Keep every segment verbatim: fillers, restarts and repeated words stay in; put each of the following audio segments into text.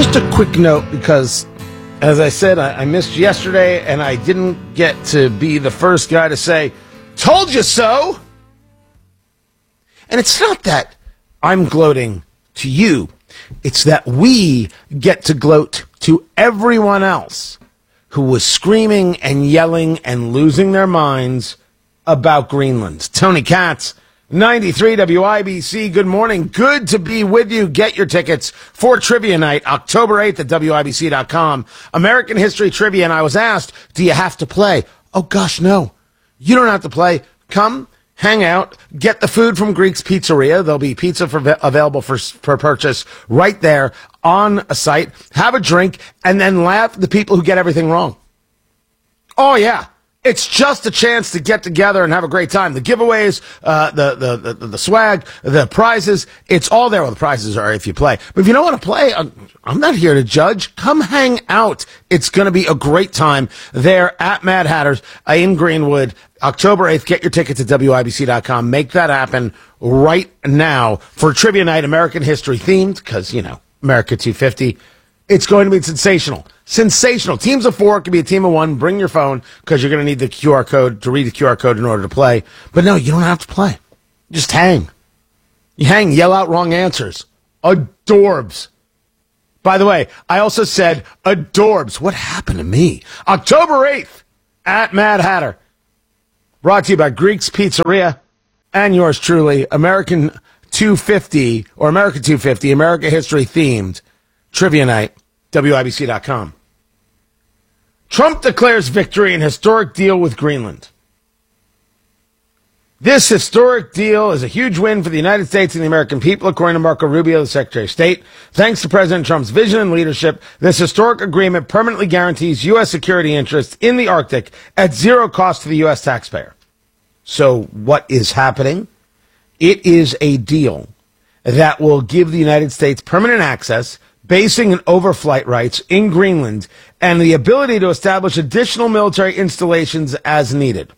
Just a quick note, because, as I said, I, I missed yesterday, and I didn't get to be the first guy to say, "Told you so!" And it's not that I'm gloating to you. It's that we get to gloat to everyone else who was screaming and yelling and losing their minds about Greenland. Tony Katz, ninety-three W I B C, good morning. Good to be with you. Get your tickets for Trivia Night, October eighth at W I B C dot com. American History Trivia, and I was asked, do you have to play? Oh, gosh, no. You don't have to play. Come, hang out, get the food from Greek's Pizzeria. There'll be pizza for, available for, for purchase right there on a site. Have a drink, and then laugh at the people who get everything wrong. Oh, yeah. It's just a chance to get together and have a great time. The giveaways, uh, the, the, the, the swag, the prizes, it's all there. Well, the prizes are if you play. But if you don't want to play, I'm not here to judge. Come hang out. It's going to be a great time there at Mad Hatters in Greenwood, October eighth. Get your tickets at W I B C dot com. Make that happen right now for Trivia Night, American History themed, because, you know, America two fifty. It's going to be sensational. Sensational. Teams of four. It could be a team of one. Bring your phone, because you're going to need the Q R code to read the Q R code in order to play. But no, you don't have to play. Just hang. You hang, yell out wrong answers. Adorbs. By the way, I also said adorbs. What happened to me? October eighth at Mad Hatter. Brought to you by Greek's Pizzeria and yours truly, American two fifty, or America two fifty, America History themed Trivia Night, W I B C dot com. Trump declares victory in historic deal with Greenland. This historic deal is a huge win for the United States and the American people, according to Marco Rubio, the Secretary of State. Thanks to President Trump's vision and leadership, this historic agreement permanently guarantees U S security interests in the Arctic at zero cost to the U S taxpayer. So what is happening? It is a deal that will give the United States permanent access, basing and overflight rights in Greenland, and the ability to establish additional military installations as needed.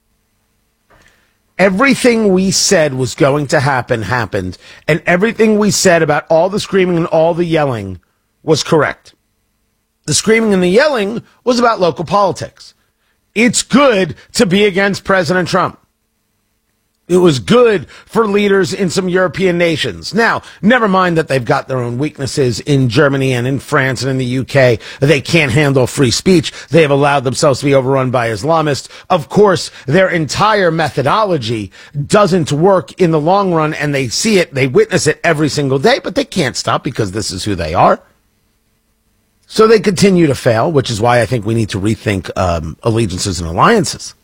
Everything we said was going to happen happened, and everything we said about all the screaming and all the yelling was correct. The screaming and the yelling was about local politics. It's good to be against President Trump. It was good for leaders in some European nations. Now, never mind that they've got their own weaknesses in Germany and in France and in the U K. They can't handle free speech. They have allowed themselves to be overrun by Islamists. Of course, their entire methodology doesn't work in the long run, and they see it, they witness it every single day, but they can't stop because this is who they are. So they continue to fail, which is why I think we need to rethink um, allegiances and alliances.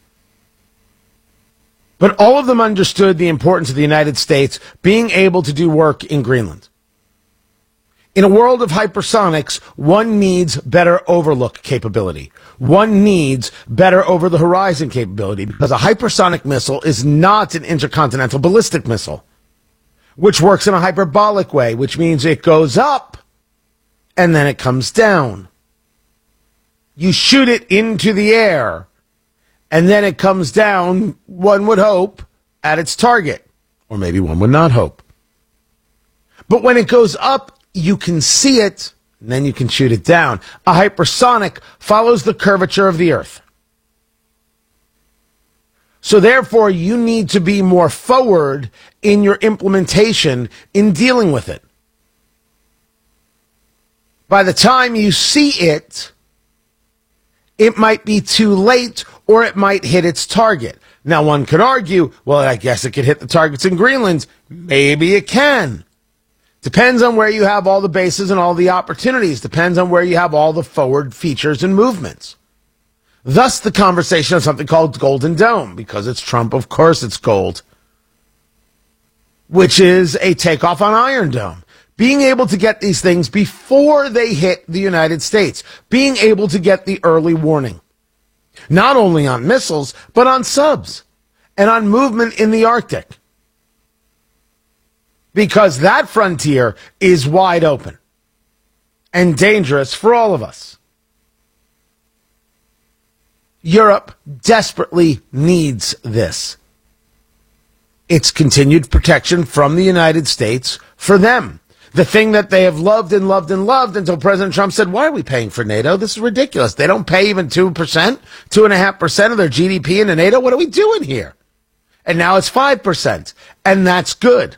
But all of them understood the importance of the United States being able to do work in Greenland. In a world of hypersonics, one needs better overlook capability. One needs better over-the-horizon capability, because a hypersonic missile is not an intercontinental ballistic missile, which works in a hyperbolic way, which means it goes up and then it comes down. You shoot it into the air, and then it comes down, one would hope, at its target. Or maybe one would not hope. But when it goes up, you can see it, and then you can shoot it down. A hypersonic follows the curvature of the Earth. So therefore, you need to be more forward in your implementation in dealing with it. By the time you see it, it might be too late, or it might hit its target. Now, one could argue, well, I guess it could hit the targets in Greenland. Maybe it can. Depends on where you have all the bases and all the opportunities. Depends on where you have all the forward features and movements. Thus, the conversation of something called Golden Dome, because it's Trump, of course it's gold, which is a takeoff on Iron Dome. Being able to get these things before they hit the United States. Being able to get the early warning. Not only on missiles, but on subs. And on movement in the Arctic. Because that frontier is wide open. And dangerous for all of us. Europe desperately needs this. It's continued protection from the United States for them. The thing that they have loved and loved and loved until President Trump said, why are we paying for NATO? This is ridiculous. They don't pay even two percent, two point five percent of their G D P into NATO. What are we doing here? And now it's five percent. And that's good.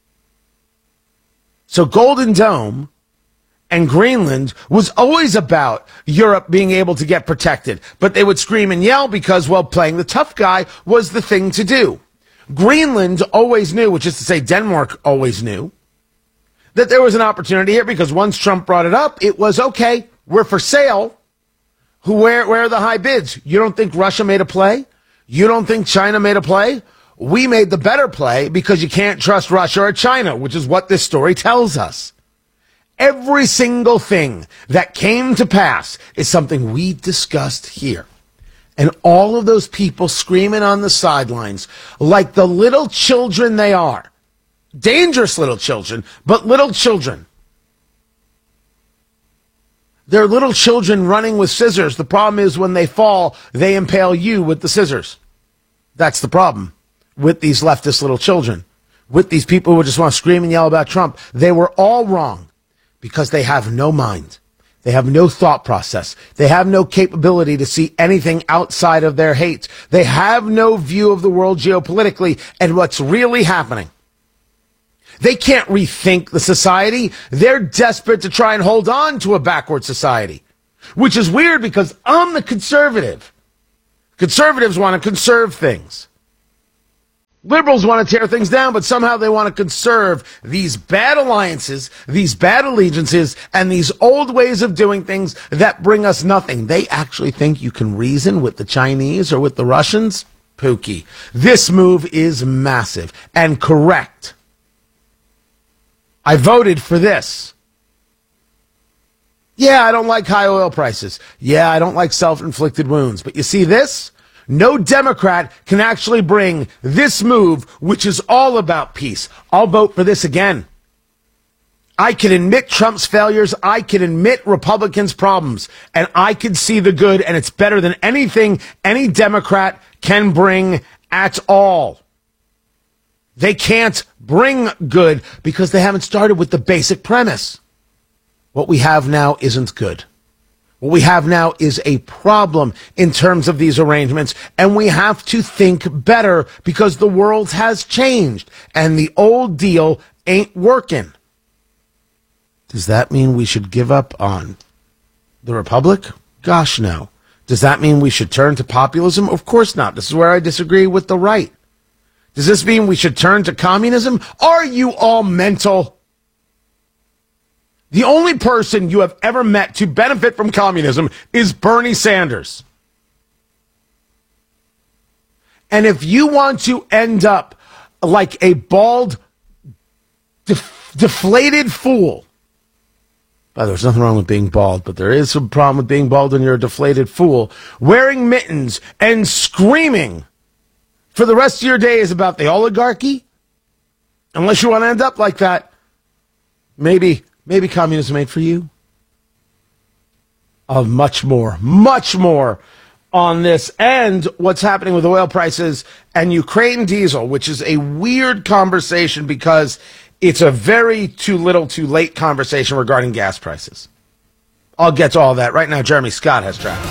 So Golden Dome and Greenland was always about Europe being able to get protected. But they would scream and yell because, well, playing the tough guy was the thing to do. Greenland always knew, which is to say Denmark always knew, that there was an opportunity here because once Trump brought it up, it was, okay, we're for sale. Who, where, where are the high bids? You don't think Russia made a play? You don't think China made a play? We made the better play because you can't trust Russia or China, which is what this story tells us. Every single thing that came to pass is something we discussed here. And all of those people screaming on the sidelines like the little children they are. Dangerous little children, but little children. They're little children running with scissors. The problem is when they fall, they impale you with the scissors. That's the problem with these leftist little children, with these people who just want to scream and yell about Trump. They were all wrong because they have no mind. They have no thought process. They have no capability to see anything outside of their hate. They have no view of the world geopolitically and what's really happening. They can't rethink the society. They're desperate to try and hold on to a backward society, which is weird because I'm the conservative. Conservatives want to conserve things. Liberals want to tear things down, but somehow they want to conserve these bad alliances, these bad allegiances, and these old ways of doing things that bring us nothing. They actually think you can reason with the Chinese or with the Russians? Pookie. This move is massive and correct. I voted for this. Yeah, I don't like high oil prices. Yeah, I don't like self-inflicted wounds. But you see this? No Democrat can actually bring this move, which is all about peace. I'll vote for this again. I can admit Trump's failures. I can admit Republicans' problems. And I can see the good, and it's better than anything any Democrat can bring at all. They can't bring good because they haven't started with the basic premise. What we have now isn't good. What we have now is a problem in terms of these arrangements, and we have to think better because the world has changed, and the old deal ain't working. Does that mean we should give up on the Republic? Gosh, no. Does that mean we should turn to populism? Of course not. This is where I disagree with the right. Does this mean we should turn to communism? Are you all mental? The only person you have ever met to benefit from communism is Bernie Sanders. And if you want to end up like a bald, def- deflated fool, by the way, there's nothing wrong with being bald, but there is a problem with being bald when you're a deflated fool, wearing mittens and screaming for the rest of your days about the oligarchy, unless you want to end up like that, maybe... Maybe communism ain't for you. Of much more, much more on this and what's happening with oil prices and Ukraine diesel, which is a weird conversation because it's a very too little too late conversation regarding gas prices. I'll get to all that. Right now, Jeremy Scott has traffic.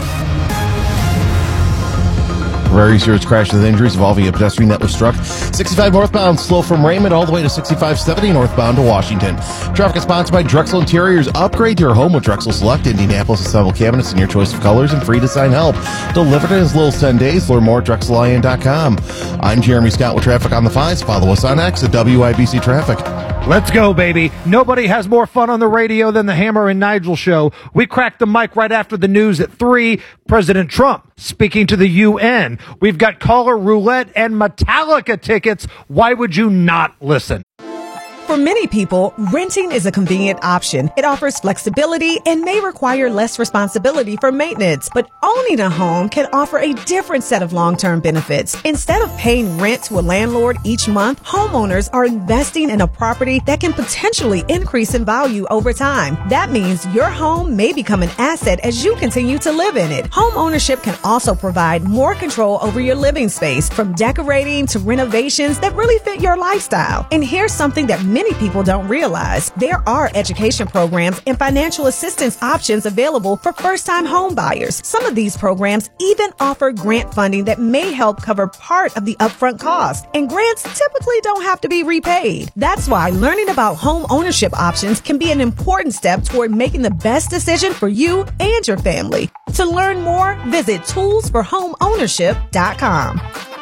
Very serious crash with injuries involving a pedestrian that was struck. sixty-five northbound, slow from Raymond all the way to sixty-five seventy northbound to Washington. Traffic is sponsored by Drexel Interiors. Upgrade your home with Drexel Select, Indianapolis assembled cabinets in your choice of colors and free design help. Delivered in as little as ten days. Learn more at drexel I N dot com. I'm Jeremy Scott with Traffic on the Fives. Follow us on X at W I B C Traffic. Let's go, baby. Nobody has more fun on the radio than the Hammer and Nigel show. We cracked the mic right after the news at three. President Trump speaking to the U N. We've got caller roulette and Metallica tickets. Why would you not listen? For many people, renting is a convenient option. It offers flexibility and may require less responsibility for maintenance. But owning a home can offer a different set of long-term benefits. Instead of paying rent to a landlord each month, homeowners are investing in a property that can potentially increase in value over time. That means your home may become an asset as you continue to live in it. Home ownership can also provide more control over your living space, from decorating to renovations that really fit your lifestyle. And here's something that many people don't realize. There are education programs and financial assistance options available for first-time home buyers. Some of these programs even offer grant funding that may help cover part of the upfront cost. And grants typically don't have to be repaid. That's why learning about home ownership options can be an important step toward making the best decision for you and your family. To learn more, visit tools for home ownership dot com.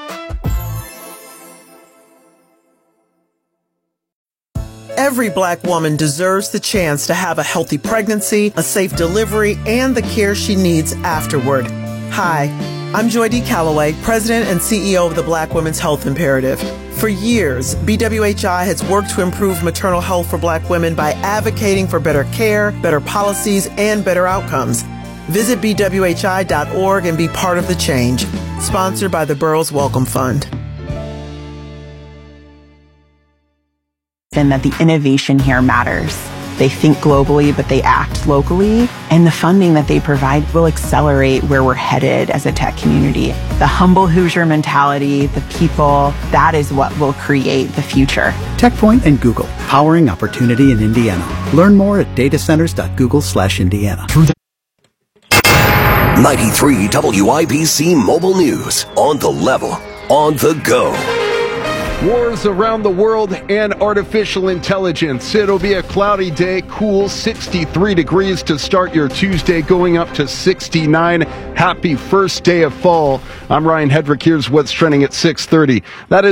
Every Black woman deserves the chance to have a healthy pregnancy, a safe delivery, and the care she needs afterward. Hi, I'm Joy D. Calloway, President and C E O of the Black Women's Health Imperative. For years, B W H I has worked to improve maternal health for Black women by advocating for better care, better policies, and better outcomes. Visit B W H I dot org and be part of the change. Sponsored by the Burroughs Welcome Fund. And that the innovation here matters. They think globally, but they act locally. And the funding that they provide will accelerate where we're headed as a tech community. The humble Hoosier mentality, the people, that is what will create the future. TechPoint and Google, powering opportunity in Indiana. Learn more at datacenters dot google slash Indiana. ninety-three W I B C Mobile News. On the level, on the go. Wars around the world and artificial intelligence. It'll be a cloudy day, cool, sixty-three degrees to start your Tuesday, going up to sixty-nine. Happy first day of fall. I'm Ryan Hedrick. Here's what's trending at six thirty. That is